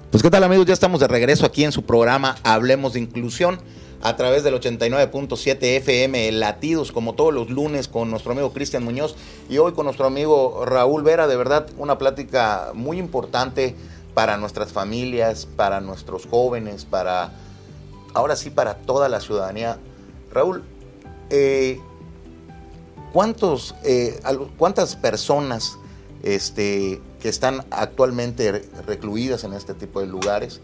Pues qué tal, amigos, ya estamos de regreso aquí en su programa Hablemos de Inclusión a través del 89.7 FM Latidos, como todos los lunes, con nuestro amigo Cristian Muñoz y hoy con nuestro amigo Raúl Vera. De verdad, una plática muy importante para nuestras familias, para nuestros jóvenes, ahora sí, para toda la ciudadanía. Raúl, ¿cuántas personas que están actualmente recluidas en este tipo de lugares?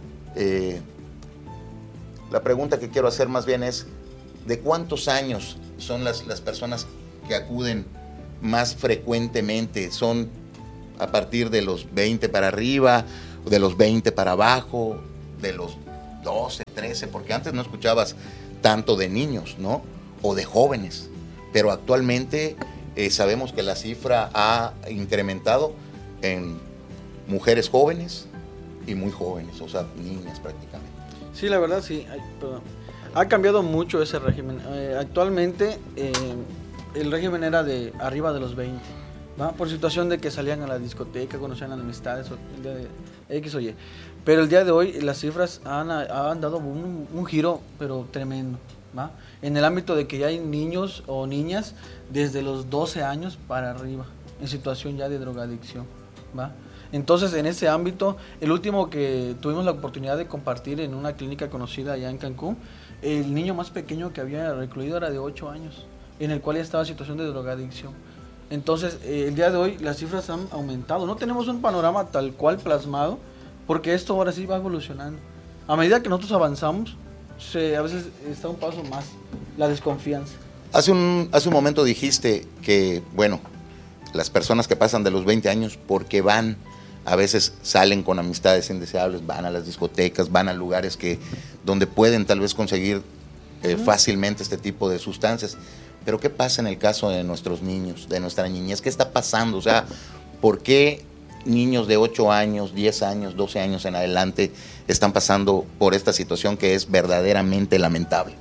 La pregunta que quiero hacer más bien es, ¿de cuántos años son las personas que acuden más frecuentemente? ¿Son a partir de los 20 para arriba, de los 20 para abajo, de los 12, 13? Porque antes no escuchabas tanto de niños, ¿no? O de jóvenes, pero actualmente sabemos que la cifra ha incrementado en mujeres jóvenes y muy jóvenes, o sea, niñas prácticamente. Sí, la verdad sí, ha cambiado mucho ese régimen. Actualmente el régimen era de arriba de los 20, ¿va? Por situación de que salían a la discoteca, conocían amistades, el día de X o Y. Pero el día de hoy las cifras han dado un giro, pero tremendo, ¿va? En el ámbito de que ya hay niños o niñas desde los 12 años para arriba, en situación ya de drogadicción, ¿va? Entonces, en ese ámbito, el último que tuvimos la oportunidad de compartir en una clínica conocida allá en Cancún, el niño más pequeño que había recluido era de 8 años, en el cual ya estaba en situación de drogadicción. Entonces, el día de hoy las cifras han aumentado. No tenemos un panorama tal cual plasmado, porque esto ahora sí va evolucionando. A medida que nosotros avanzamos, a veces está un paso más la desconfianza. Hace un momento dijiste que, bueno, las personas que pasan de los 20 años porque a veces salen con amistades indeseables, van a las discotecas, van a lugares donde pueden tal vez conseguir fácilmente este tipo de sustancias. Pero ¿qué pasa en el caso de nuestros niños, de nuestra niñez? ¿Qué está pasando? O sea, ¿por qué niños de 8 años, 10 años, 12 años en adelante están pasando por esta situación que es verdaderamente lamentable?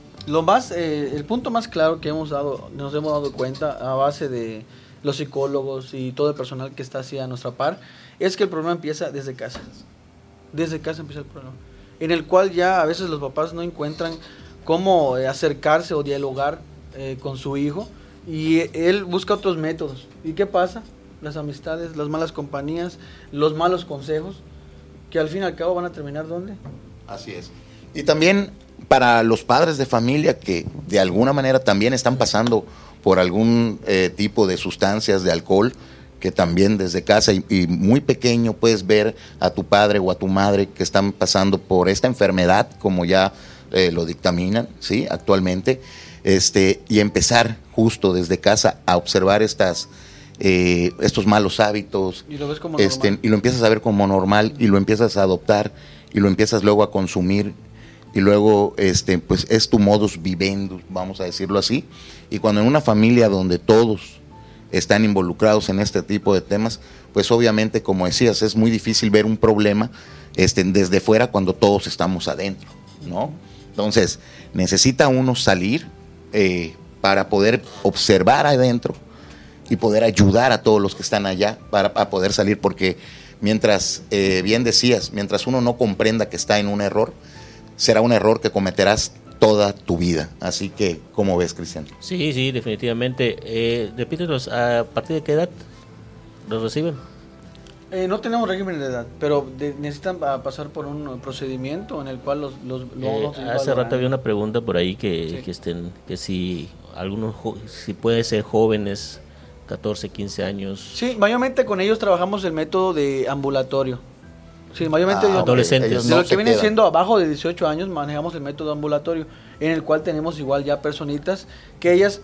El punto más claro que nos hemos dado cuenta a base de los psicólogos y todo el personal que está así a nuestra par, es que el problema empieza desde casa. Desde casa empieza el problema, en el cual ya a veces los papás no encuentran cómo acercarse o dialogar con su hijo, y él busca otros métodos. ¿Y qué pasa? Las amistades, las malas compañías, los malos consejos, que al fin y al cabo van a terminar ¿dónde? Así es. Y también para los padres de familia que de alguna manera también están pasando por algún tipo de sustancias, de alcohol, que también desde casa y muy pequeño puedes ver a tu padre o a tu madre que están pasando por esta enfermedad, como ya lo dictaminan, ¿sí? Actualmente, y empezar justo desde casa a observar estos malos hábitos, y lo ves como normal. Y lo empiezas a ver como normal, y lo empiezas a adoptar, y lo empiezas luego a consumir, y luego pues es tu modus vivendi, vamos a decirlo así. Y cuando en una familia donde todos están involucrados en este tipo de temas, pues obviamente, como decías, es muy difícil ver un problema desde fuera cuando todos estamos adentro, ¿no? Entonces, necesita uno salir para poder observar adentro y poder ayudar a todos los que están allá para poder salir, porque mientras, bien decías, mientras uno no comprenda que está en un error, será un error que cometerás toda tu vida. Así que, ¿cómo ves, Cristian? Sí, definitivamente. Repítenos, ¿a partir de qué edad los reciben? No tenemos régimen de edad, pero necesitan pasar por un procedimiento en el cual hace rato había una pregunta por ahí que si si puede ser jóvenes, 14, 15 años. Sí, mayormente con ellos trabajamos el método de ambulatorio. Sí, mayormente adolescentes. De lo que viene siendo abajo de 18 años manejamos el método ambulatorio, en el cual tenemos igual ya personitas que ellas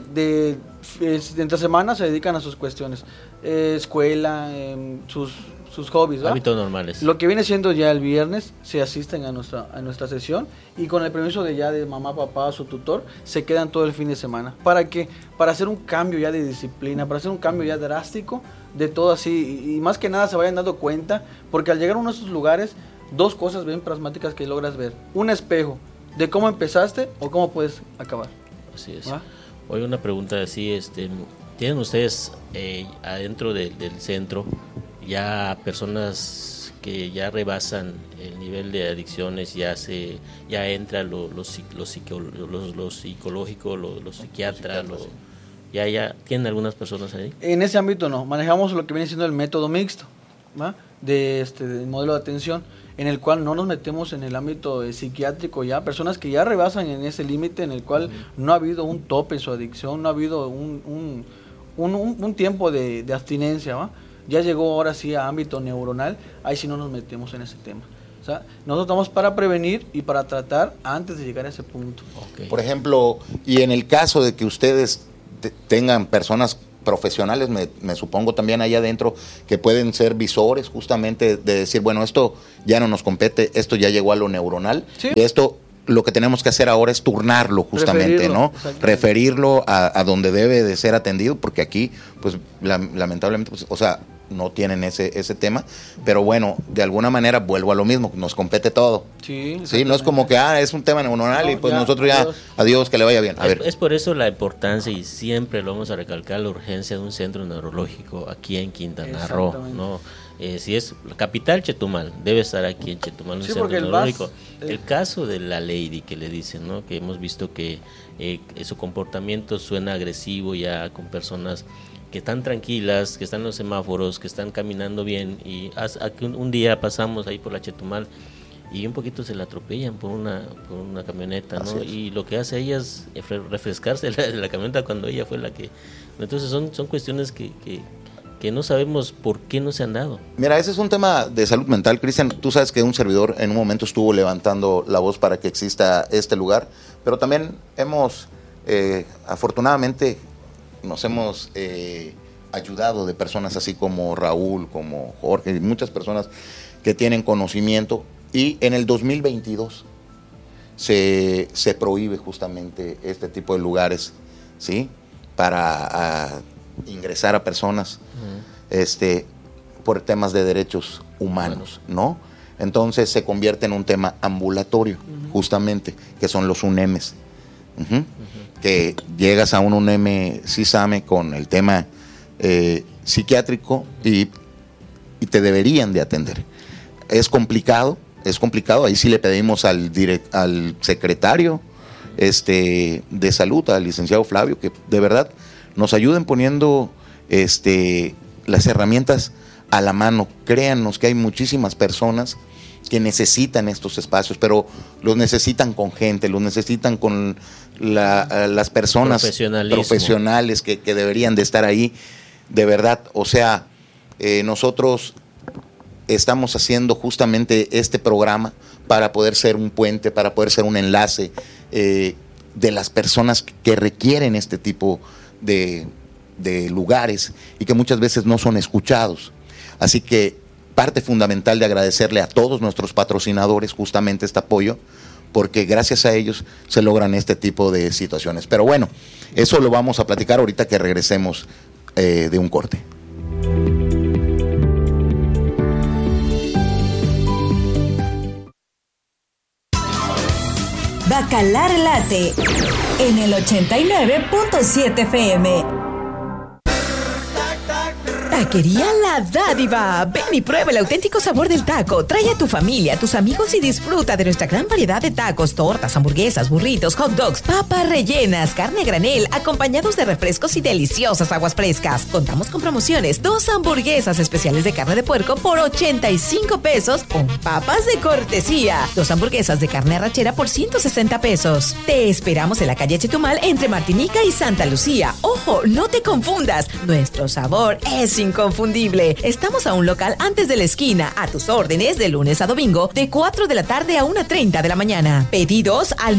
entre semanas se dedican a sus cuestiones, escuela, sus hobbies, ¿verdad? Hábitos normales. Lo que viene siendo ya el viernes se asisten a nuestra sesión, y con el permiso de mamá, papá, su tutor, se quedan todo el fin de semana. ¿Para qué? Para hacer un cambio ya de disciplina, para hacer un cambio ya drástico de todo así, y más que nada se vayan dando cuenta, porque al llegar a uno de esos lugares, dos cosas bien pragmáticas que logras ver: un espejo de cómo empezaste o cómo puedes acabar. Así es. Oye, una pregunta así, ¿tienen ustedes adentro del centro ya personas que ya rebasan el nivel de adicciones, ya entra lo psicológico, los psiquiatras, ya tienen algunas personas ahí. En ese ámbito no, manejamos lo que viene siendo el método mixto, ¿va? Del modelo de atención, en el cual no nos metemos en el ámbito psiquiátrico ya, personas que ya rebasan en ese límite en el cual no ha habido un tope en su adicción, no ha habido un tiempo de abstinencia, ¿va? Ya llegó ahora sí a ámbito neuronal, ahí sí no nos metemos en ese tema. O sea, nosotros estamos para prevenir y para tratar antes de llegar a ese punto. Okay. Por ejemplo, y en el caso de que ustedes tengan personas profesionales, me supongo también allá adentro, que pueden ser visores justamente de decir, bueno, esto ya no nos compete, esto ya llegó a lo neuronal, sí. Y esto lo que tenemos que hacer ahora es turnarlo justamente, ¿no? Referirlo a donde debe de ser atendido, porque aquí, pues, lamentablemente, pues, o sea, no tienen ese tema, pero bueno, de alguna manera vuelvo a lo mismo, nos compete todo. Sí, no es como que es un tema neuronal y pues ya, nosotros ya, adiós, que le vaya bien. A ver. Es por eso la importancia, y siempre lo vamos a recalcar, la urgencia de un centro neurológico aquí en Quintana Roo, ¿no? Si es capital, Chetumal, debe estar aquí en Chetumal un centro neurológico. El caso de la Lady que le dicen, ¿no? Que hemos visto que su comportamiento suena agresivo ya con personas que están tranquilas, que están en los semáforos, que están caminando bien, y un día pasamos ahí por la Chetumal y un poquito se la atropellan por una camioneta, ¿no? Y lo que hace ella es refrescarse la camioneta cuando ella fue la que... Entonces son cuestiones que no sabemos por qué no se han dado. Mira, ese es un tema de salud mental, Cristian. Tú sabes que un servidor en un momento estuvo levantando la voz para que exista este lugar, pero también hemos, afortunadamente, nos hemos ayudado de personas así como Raúl, como Jorge, y muchas personas que tienen conocimiento, y en el 2022 se prohíbe justamente este tipo de lugares, ¿sí? Para ingresar a personas por temas de derechos humanos, ¿no? Entonces se convierte en un tema ambulatorio, justamente, que son los UNEMs. Que llegas a un UNEM CISAME con el tema psiquiátrico y te deberían de atender. Es complicado, ahí sí le pedimos al secretario de salud, al licenciado Flavio, que de verdad nos ayuden poniendo las herramientas a la mano. Créannos que hay muchísimas personas que necesitan estos espacios, pero los necesitan con gente, los necesitan con las personas profesionales que deberían de estar ahí, de verdad. O sea, nosotros estamos haciendo justamente este programa para poder ser un puente, para poder ser un enlace de las personas que requieren este tipo de lugares y que muchas veces no son escuchados. Así que parte fundamental de agradecerle a todos nuestros patrocinadores justamente este apoyo, porque gracias a ellos se logran este tipo de situaciones. Pero bueno, eso lo vamos a platicar ahorita que regresemos de un corte. Bacalar Late en el 89.7 FM. Taquería La Dádiva. Ven y prueba el auténtico sabor del taco. Trae a tu familia, a tus amigos y disfruta de nuestra gran variedad de tacos, tortas, hamburguesas, burritos, hot dogs, papas rellenas, carne a granel, acompañados de refrescos y deliciosas aguas frescas. Contamos con promociones: 2 hamburguesas especiales de carne de puerco por 85 pesos con papas de cortesía. 2 hamburguesas de carne arrachera por 160 pesos. Te esperamos en la calle Chetumal entre Martinica y Santa Lucía. Ojo, no te confundas. Nuestro sabor es inconfundible. Estamos a un local antes de la esquina, a tus órdenes de lunes a domingo, de 4 de la tarde a 1:30 de la mañana. Pedidos al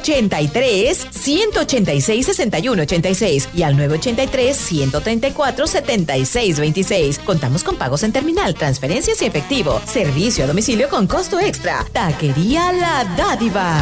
983-186-6186 y al 983-134-7626. Contamos con pagos en terminal, transferencias y efectivo. Servicio a domicilio con costo extra. Taquería La Dádiva.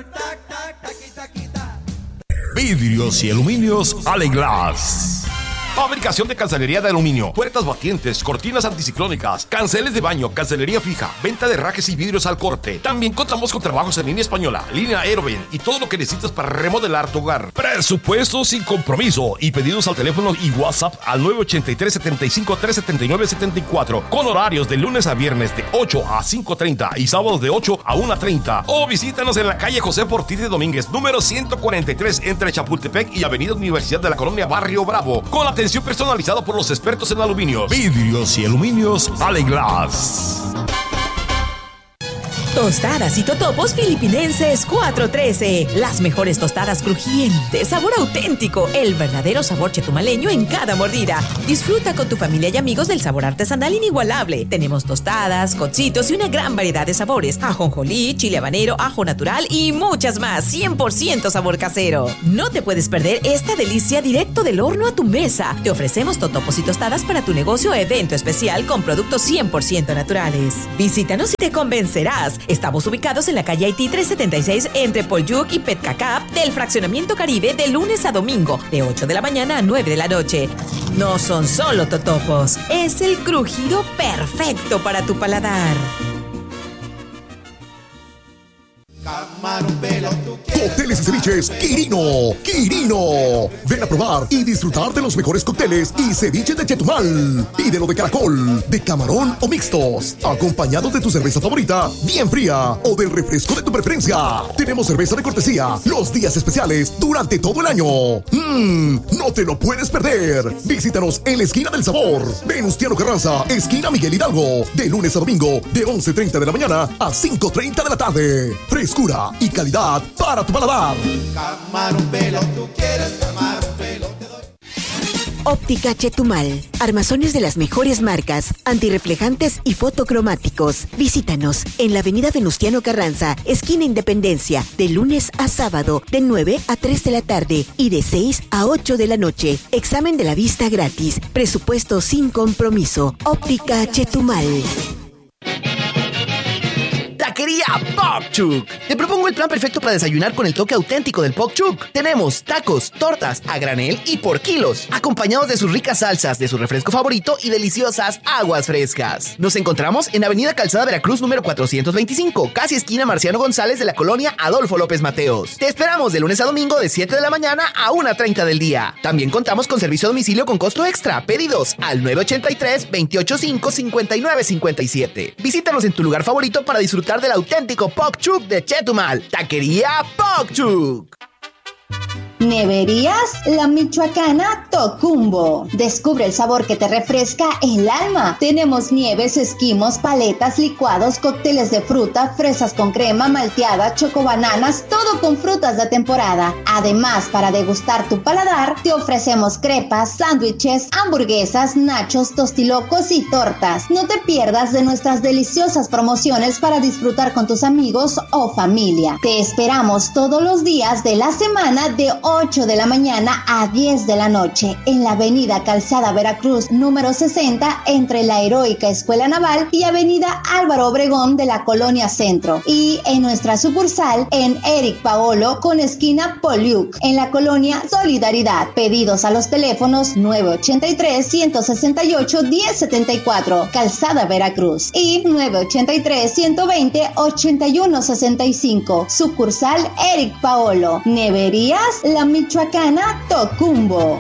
Vidrios y aluminios Aleglass. Fabricación de cancelería de aluminio, puertas batientes, cortinas anticiclónicas, canceles de baño, cancelería fija, venta de herrajes y vidrios al corte. También contamos con trabajos en línea española, línea Aeroven y todo lo que necesitas para remodelar tu hogar. Presupuesto sin compromiso y pedidos al teléfono y WhatsApp al 983-75-379-74 con horarios de lunes a viernes de 8 a 5:30 y sábados de 8 a 1:30. O visítanos en la calle José Ortiz de Domínguez, número 143 entre Chapultepec y Avenida Universidad de la Colonia Barrio Bravo, con atención personalizada por los expertos en aluminio, vidrios y aluminios Aleglass. Tostadas y totopos filipinenses 413. Las mejores tostadas crujientes, sabor auténtico, el verdadero sabor chetumaleño en cada mordida. Disfruta con tu familia y amigos del sabor artesanal inigualable. Tenemos tostadas, cocitos y una gran variedad de sabores. Ajonjolí, chile habanero, ajo natural y muchas más. 100% sabor casero. No te puedes perder esta delicia directo del horno a tu mesa. Te ofrecemos totopos y tostadas para tu negocio o evento especial con productos 100% naturales. Visítanos y te convencerás. Estamos ubicados en la calle Haití 376 entre Polyuk y Petcacap del Fraccionamiento Caribe de lunes a domingo, de 8 de la mañana a 9 de la noche. No son solo totopos, es el crujido perfecto para tu paladar. Cócteles y ceviches Quirino. Ven a probar y disfrutar de los mejores cócteles y ceviches de Chetumal. Pídelo de caracol, de camarón o mixtos, acompañados de tu cerveza favorita, bien fría o del refresco de tu preferencia. Tenemos cerveza de cortesía los días especiales durante todo el año. No te lo puedes perder. Visítanos en la esquina del sabor, Venustiano Carranza, esquina Miguel Hidalgo, de lunes a domingo de 11:30 de la mañana a 5:30 de la tarde. Frescura y calidad para tu paladar. Camarón Pelo, tú quieres camarón Pelo, te doy. Óptica Chetumal. Armazones de las mejores marcas, antirreflejantes y fotocromáticos. Visítanos en la avenida Venustiano Carranza, esquina Independencia, de lunes a sábado, de 9 a 3 de la tarde y de 6 a 8 de la noche. Examen de la vista gratis. Presupuesto sin compromiso. Óptica Chetumal. Taquería Pokchuk. Te propongo el plan perfecto para desayunar con el toque auténtico del Pokchuk. Tenemos tacos, tortas a granel y por kilos, acompañados de sus ricas salsas, de su refresco favorito y deliciosas aguas frescas. Nos encontramos en Avenida Calzada Veracruz número 425, casi esquina Marciano González de la colonia Adolfo López Mateos. Te esperamos de lunes a domingo de 7 de la mañana a 1:30 del día. También contamos con servicio a domicilio con costo extra. Pedidos al 983-285-5957. Visítanos en tu lugar favorito para disfrutar del auténtico Pokchuk de Chetumal. Taquería Pokchuk. Neverías La Michoacana Tocumbo. Descubre el sabor que te refresca el alma. Tenemos nieves, esquimos, paletas, licuados, cócteles de fruta, fresas con crema, malteada, chocobananas, todo con frutas de temporada. Además, para degustar tu paladar, te ofrecemos crepas, sándwiches, hamburguesas, nachos, tostilocos y tortas. No te pierdas de nuestras deliciosas promociones para disfrutar con tus amigos o familia. Te esperamos todos los días de la semana de 8 de la mañana a 10 de la noche en la avenida Calzada Veracruz número 60 entre la Heroica Escuela Naval y avenida Álvaro Obregón de la Colonia Centro, y en nuestra sucursal en Eric Paolo con esquina Polyuk en la Colonia Solidaridad. Pedidos a los teléfonos 983-168-1074 Calzada Veracruz y 983-120-8165 sucursal Eric Paolo. Neverías La Michoacana Tocumbo.